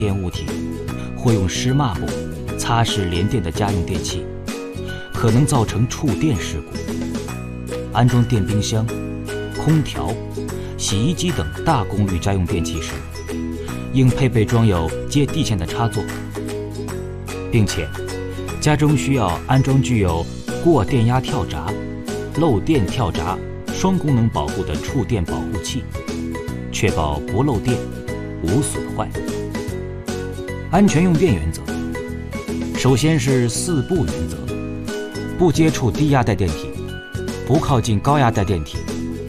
电物体，或用湿抹布擦拭连电的家用电器，可能造成触电事故。安装电冰箱、空调、洗衣机等大功率家用电器时，应配备装有接地线的插座，并且家中需要安装具有过电压跳闸、漏电跳闸双功能保护的触电保护器，确保不漏电、无损坏。安全用电原则，首先是4不原则：不接触低压带电体，不靠近高压带电体，